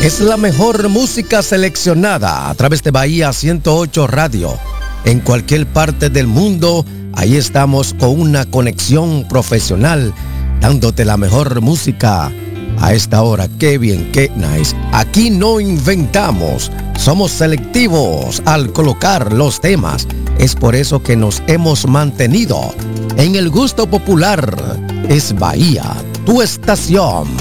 Es la mejor música seleccionada a través de Bahía 108 Radio. En cualquier parte del mundo, ahí estamos con una conexión profesional, dándote la mejor música a esta hora. Qué bien, qué nice. Aquí no inventamos, somos selectivos al colocar los temas. Es por eso que nos hemos mantenido en el gusto popular. Es Bahía, tu estación.